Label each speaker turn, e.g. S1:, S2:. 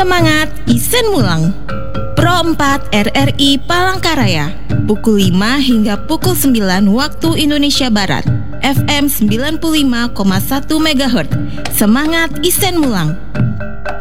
S1: Semangat Isen Mulang. Pro 4 RRI Palangkaraya, pukul 5 hingga pukul 9 waktu Indonesia Barat, FM 95,1 MHz. Semangat Isen Mulang.